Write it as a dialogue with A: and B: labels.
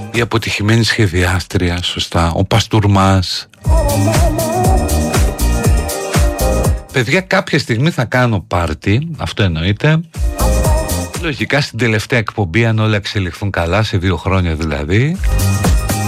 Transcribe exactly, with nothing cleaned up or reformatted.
A: Η αποτυχημένη σχεδιάστρια, σωστά. Ο Παστούρμας. Παιδιά, κάποια στιγμή θα κάνω πάρτι, αυτό εννοείται. Λογικά στην τελευταία εκπομπή, αν όλα εξελιχθούν καλά, σε δύο χρόνια δηλαδή.